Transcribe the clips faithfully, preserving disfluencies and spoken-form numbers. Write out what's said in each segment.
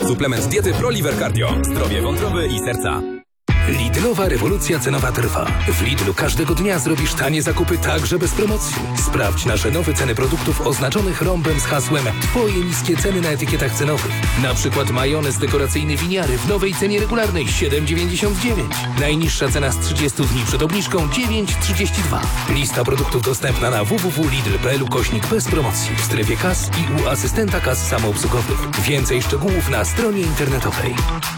Suplement diety ProLiver Cardio. Zdrowie wątroby i serca. Lidlowa rewolucja cenowa trwa. W Lidlu każdego dnia zrobisz tanie zakupy także bez promocji. Sprawdź nasze nowe ceny produktów oznaczonych rąbem z hasłem Twoje niskie ceny na etykietach cenowych. Na przykład majonez dekoracyjny Winiary w nowej cenie regularnej siedem dziewięćdziesiąt dziewięć. Najniższa cena z trzydziestu dni przed obniżką dziewięć trzydzieści dwa. Lista produktów dostępna na w w w kropka lidl kropka p l ukośnik bez promocji w strefie kas i u asystenta kas samoobsługowych. Więcej szczegółów na stronie internetowej.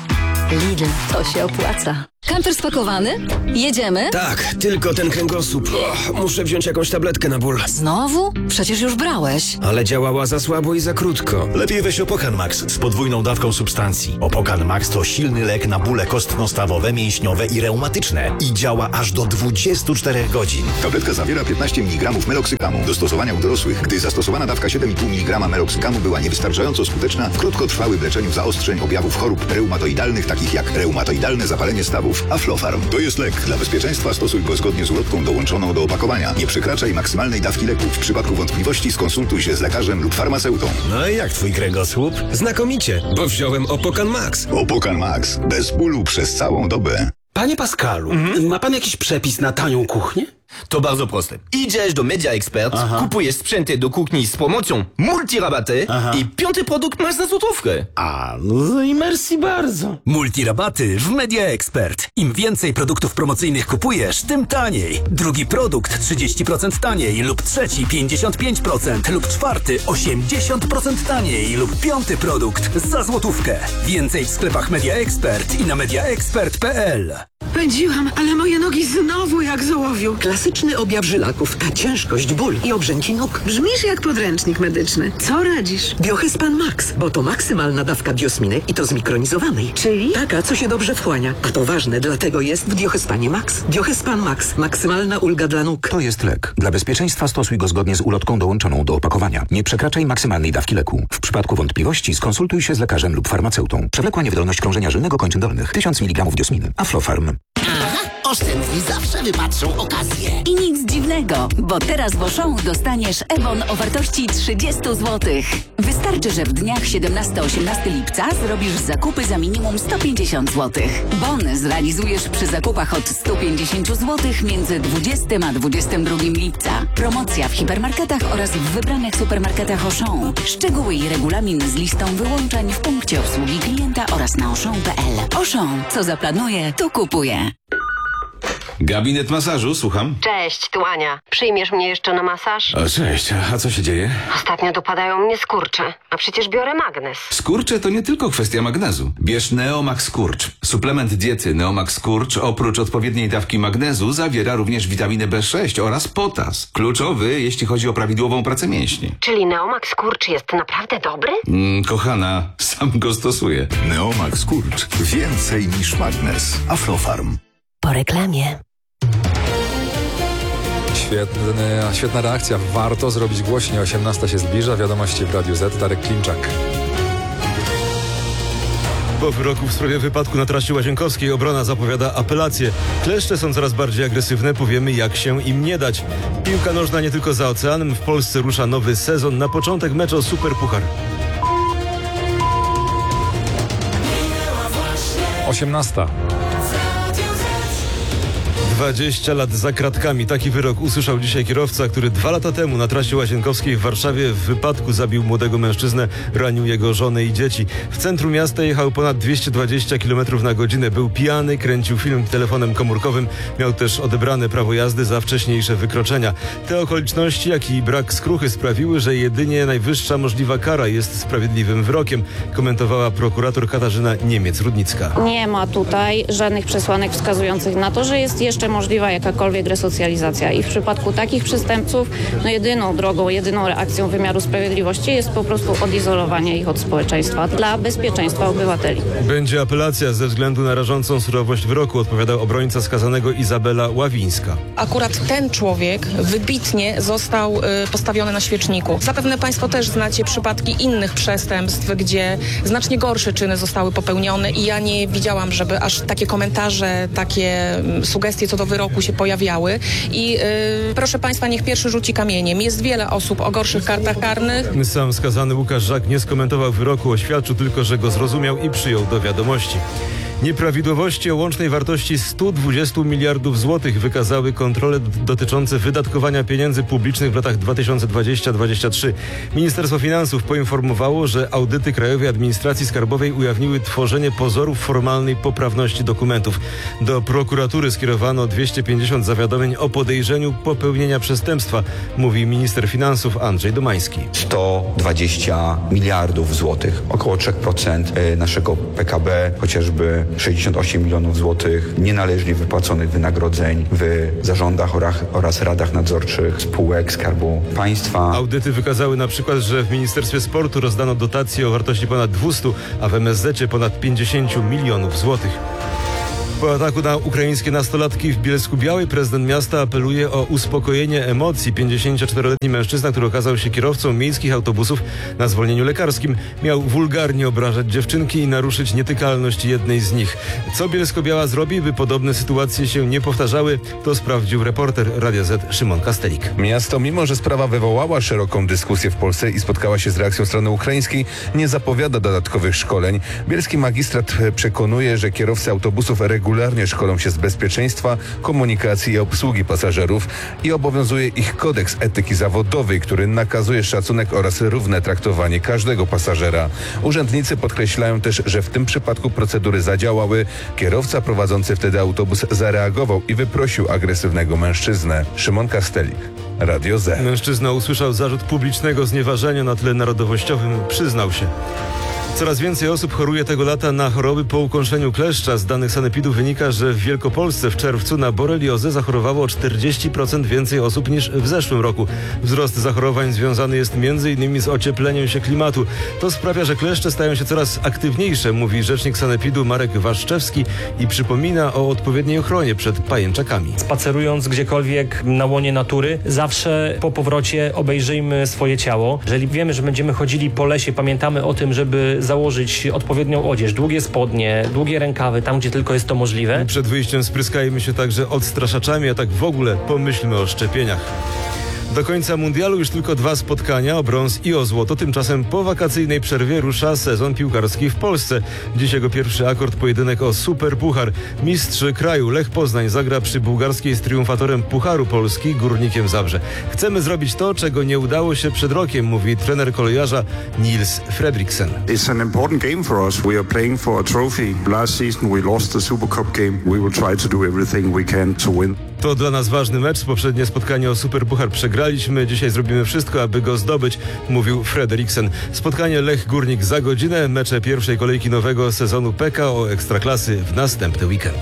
Lidl, to się opłaca. Kamper spakowany? Jedziemy? Tak, tylko ten kręgosłup. O, muszę wziąć jakąś tabletkę na ból. Znowu? Przecież już brałeś. Ale działała za słabo i za krótko. Lepiej weź Opokan Max z podwójną dawką substancji. Opokan Max to silny lek na bóle kostno-stawowe, mięśniowe i reumatyczne. I działa aż do dwudziestu czterech godzin. Tabletka zawiera piętnaście miligramów meloksykamu. Do stosowania u dorosłych, gdy zastosowana dawka siedem i pół miligrama meloksykamu była niewystarczająco skuteczna w krótkotrwałym leczeniu zaostrzeń objawów chorób reumatoidalnych, takich jak reumatoidalne zapalenie stawów. Aflofarm to jest lek. Dla bezpieczeństwa stosuj go zgodnie z ulotką dołączoną do opakowania. Nie przekraczaj maksymalnej dawki leku. W przypadku wątpliwości skonsultuj się z lekarzem lub farmaceutą. No i jak twój kręgosłup? Znakomicie, bo wziąłem Opokan Max. Opokan Max. Bez bólu przez całą dobę. Panie Pascalu, mhm. ma pan jakiś przepis na tanią kuchnię? To bardzo proste. Idziesz do Media Expert, Aha. kupujesz sprzęty do kuchni z promocją multirabaty Aha. i piąty produkt masz za złotówkę. A, no i merci bardzo. Multirabaty w Media Expert. Im więcej produktów promocyjnych kupujesz, tym taniej. Drugi produkt trzydzieści procent taniej lub trzeci pięćdziesiąt pięć procent lub czwarty osiemdziesiąt procent taniej lub piąty produkt za złotówkę. Więcej w sklepach Media Expert i na mediaexpert kropka p l. Pędziłam, ale moje nogi znowu jak z ołowiu. Klasyczny objaw żylaków, ciężkość, ból i obrzęki nóg. Brzmisz jak podręcznik medyczny. Co radzisz? Biohyspan Max, bo to maksymalna dawka biosminy i to zmikronizowanej. Czyli? Taka, co się dobrze wchłania. A to ważne, dlatego jest w Biohyspanie Max. Biohyspan Max. Maksymalna ulga dla nóg. To jest lek. Dla bezpieczeństwa stosuj go zgodnie z ulotką dołączoną do opakowania. Nie przekraczaj maksymalnej dawki leku. W przypadku wątpliwości skonsultuj się z lekarzem lub farmaceutą. Przewlekła niewydolność krążenia żylnego kończyn dolnych. tysiąc miligramów biosminy. Aflofarm. Aha, oszczędni zawsze wypatrzą okazję. I nic dziwnego, bo teraz w Auchan dostaniesz Ebon o wartości trzydzieści złotych. Wystarczy, że w dniach siedemnastego do osiemnastego lipca zrobisz zakupy za minimum sto pięćdziesiąt złotych. Bon zrealizujesz przy zakupach od stu pięćdziesięciu złotych między dwudziestego a dwudziestego drugiego lipca. Promocja w hipermarketach oraz w wybranych supermarketach Auchan. Szczegóły i regulamin z listą wyłączeń w punkcie obsługi klienta oraz na auchan kropka p l. Auchan, co zaplanuje, to kupuje. Gabinet masażu, słucham. Cześć, tu Ania. Przyjmiesz mnie jeszcze na masaż? O, cześć, a co się dzieje? Ostatnio dopadają mnie skurcze, a przecież biorę magnez. Skurcze to nie tylko kwestia magnezu. Bierz Neomax Skurcz. Suplement diety Neomax Skurcz oprócz odpowiedniej dawki magnezu zawiera również witaminę B sześć oraz potas. Kluczowy, jeśli chodzi o prawidłową pracę mięśni. Czyli Neomax Skurcz jest naprawdę dobry? Mm, kochana, sam go stosuję. Neomax Skurcz. Więcej niż magnez. Aflofarm. Po reklamie. Świetny, świetna reakcja. Warto zrobić głośniej. osiemnasta się zbliża. Wiadomości w Radiu Z. Darek Klimczak. Po wyroku w sprawie wypadku na trasie Łazienkowskiej obrona zapowiada apelację. Kleszcze są coraz bardziej agresywne, powiemy jak się im nie dać. Piłka nożna nie tylko za oceanem. W Polsce rusza nowy sezon. Na początek mecz o Superpuchar. osiemnasta. dwadzieścia lat za kratkami. Taki wyrok usłyszał dzisiaj kierowca, który dwa lata temu na trasie Łazienkowskiej w Warszawie w wypadku zabił młodego mężczyznę, ranił jego żonę i dzieci. W centrum miasta jechał ponad dwieście dwadzieścia kilometrów na godzinę. Był pijany, kręcił film telefonem komórkowym. Miał też odebrane prawo jazdy za wcześniejsze wykroczenia. Te okoliczności, jak i brak skruchy sprawiły, że jedynie najwyższa możliwa kara jest sprawiedliwym wyrokiem, komentowała prokurator Katarzyna Niemiec-Rudnicka. Nie ma tutaj żadnych przesłanek wskazujących na to, że jest jeszcze możliwa jakakolwiek resocjalizacja i w przypadku takich przestępców no jedyną drogą, jedyną reakcją wymiaru sprawiedliwości jest po prostu odizolowanie ich od społeczeństwa dla bezpieczeństwa obywateli. Będzie apelacja ze względu na rażącą surowość wyroku, odpowiadał obrońca skazanego Izabela Ławińska. Akurat ten człowiek wybitnie został y, postawiony na świeczniku. Zapewne Państwo też znacie przypadki innych przestępstw, gdzie znacznie gorsze czyny zostały popełnione i ja nie widziałam, żeby aż takie komentarze, takie sugestie co co do wyroku się pojawiały i yy, proszę Państwa, niech pierwszy rzuci kamieniem. Jest wiele osób o gorszych kartach karnych. Sam skazany Łukasz Żak nie skomentował wyroku, oświadczył tylko, że go zrozumiał i przyjął do wiadomości. Nieprawidłowości o łącznej wartości sto dwadzieścia miliardów złotych wykazały kontrole dotyczące wydatkowania pieniędzy publicznych w latach dwa tysiące dwudziestym do dwudziestego trzeciego. Ministerstwo Finansów poinformowało, że audyty Krajowej Administracji Skarbowej ujawniły tworzenie pozorów formalnej poprawności dokumentów. Do prokuratury skierowano dwieście pięćdziesiąt zawiadomień o podejrzeniu popełnienia przestępstwa, mówi minister finansów Andrzej Domański. sto dwadzieścia miliardów złotych, około trzy procent naszego P K B, chociażby sześćdziesiąt osiem milionów złotych nienależnie wypłaconych wynagrodzeń w zarządach oraz radach nadzorczych spółek Skarbu Państwa. Audyty wykazały na przykład, że w Ministerstwie Sportu rozdano dotacje o wartości ponad dwieście, a w M S Z-cie ponad pięćdziesiąt milionów złotych. Po ataku na ukraińskie nastolatki w Bielsku-Białej prezydent miasta apeluje o uspokojenie emocji. pięćdziesięcioczteroletni mężczyzna, który okazał się kierowcą miejskich autobusów na zwolnieniu lekarskim, miał wulgarnie obrażać dziewczynki i naruszyć nietykalność jednej z nich. Co Bielsko-Biała zrobi, by podobne sytuacje się nie powtarzały, to sprawdził reporter Radia Z Szymon Kastelik. Miasto, mimo że sprawa wywołała szeroką dyskusję w Polsce i spotkała się z reakcją strony ukraińskiej, nie zapowiada dodatkowych szkoleń. Bielski magistrat przekonuje, że kierowcy autobusów regularnie Regularnie szkolą się z bezpieczeństwa, komunikacji i obsługi pasażerów i obowiązuje ich kodeks etyki zawodowej, który nakazuje szacunek oraz równe traktowanie każdego pasażera. Urzędnicy podkreślają też, że w tym przypadku procedury zadziałały. Kierowca prowadzący wtedy autobus zareagował i wyprosił agresywnego mężczyznę. Szymon Kastelik, Radio Z. Mężczyzna usłyszał zarzut publicznego znieważenia na tle narodowościowym. Przyznał się. Coraz więcej osób choruje tego lata na choroby po ukąszeniu kleszcza. Z danych sanepidu wynika, że w Wielkopolsce w czerwcu na boreliozę zachorowało o czterdzieści procent więcej osób niż w zeszłym roku. Wzrost zachorowań związany jest między innymi z ociepleniem się klimatu. To sprawia, że kleszcze stają się coraz aktywniejsze, mówi rzecznik sanepidu Marek Waszczewski i przypomina o odpowiedniej ochronie przed pajęczakami. Spacerując gdziekolwiek na łonie natury, zawsze po powrocie obejrzyjmy swoje ciało. Jeżeli wiemy, że będziemy chodzili po lesie, pamiętamy o tym, żeby założyć odpowiednią odzież, długie spodnie, długie rękawy, tam gdzie tylko jest to możliwe. Przed wyjściem spryskajmy się także odstraszaczami, a tak w ogóle pomyślmy o szczepieniach. Do końca mundialu już tylko dwa spotkania o brąz i o złoto. Tymczasem po wakacyjnej przerwie rusza sezon piłkarski w Polsce. Dziś jego pierwszy akord pojedynek o Superpuchar. Mistrz kraju Lech Poznań zagra przy bułgarskiej z triumfatorem Pucharu Polski Górnikiem Zabrze. Chcemy zrobić to, czego nie udało się przed rokiem, mówi trener kolejarza Niels Fredriksen. It's an important game for us. We are playing for a trophy. Last season we lost the Super Cup game. We will try to do everything we can to win. To dla nas ważny mecz. Poprzednie spotkanie o Superpuchar przegraliśmy. Dzisiaj zrobimy wszystko, aby go zdobyć, mówił Fredriksen. Spotkanie Lech Górnik za godzinę. Mecze pierwszej kolejki nowego sezonu P K O Ekstraklasy w następny weekend.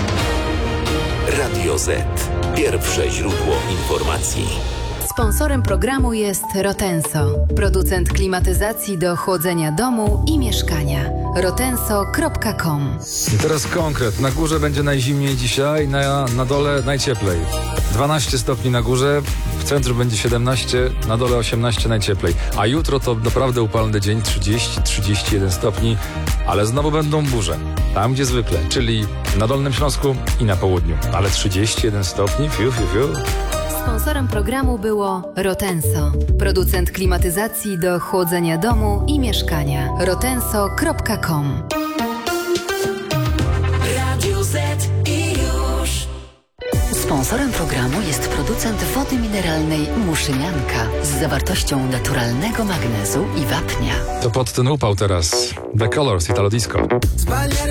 Radio Z. Pierwsze źródło informacji. Sponsorem programu jest Rotenso, producent klimatyzacji do chłodzenia domu i mieszkania. rotenso kropka com. I teraz konkret. Na górze będzie najzimniej dzisiaj, na, na dole najcieplej. dwanaście stopni na górze, w centrum będzie siedemnaście, na dole osiemnaście najcieplej. A jutro to naprawdę upalny dzień, trzydzieści do trzydziestu jeden stopni, ale znowu będą burze. Tam gdzie zwykle, czyli na Dolnym Śląsku i na południu. Ale trzydzieści jeden stopni, fiu, fiu, fiu. Sponsorem programu było Rotenso, producent klimatyzacji do chłodzenia domu i mieszkania. rotenso kropka com. Radio Z i już. Sponsorem programu jest producent wody mineralnej Muszynianka z zawartością naturalnego magnezu i wapnia. To pod ten upał teraz The Colors Italo Disco.